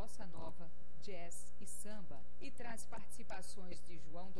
bossa nova, jazz e samba, e traz participações de João